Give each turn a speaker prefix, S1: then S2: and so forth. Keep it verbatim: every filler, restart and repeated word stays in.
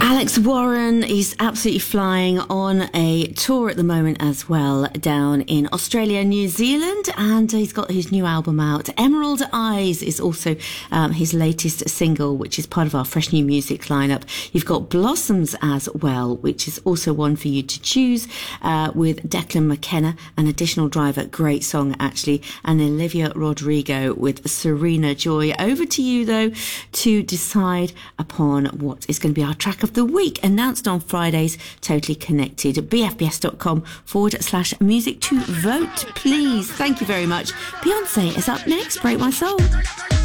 S1: Alex Warren is absolutely flying on a tour at the moment as well, down in Australia and New Zealand, and he's got his new album out. Emerald Eyes is also um, his latest single, which is part of our fresh new music lineup. You've got Blossoms as well, which is also one for you to choose, uh, with Declan McKenna, an additional driver, great song actually, and Olivia Rodrigo with Serena Joy. Over to you though to decide upon what is going to be our track of the week, announced on Fridays. Totally Connected. bfbs.com forward slash music to vote, please. Thank you very much. Beyonce is up next. Break My Soul.